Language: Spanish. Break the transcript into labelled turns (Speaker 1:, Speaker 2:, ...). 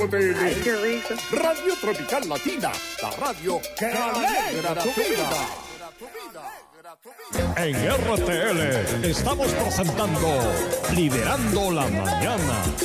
Speaker 1: RTL.
Speaker 2: Ay, qué rico.
Speaker 1: Radio Tropical Latina, la radio que alegra tu vida.
Speaker 3: En RTL estamos presentando Liderando la Mañana.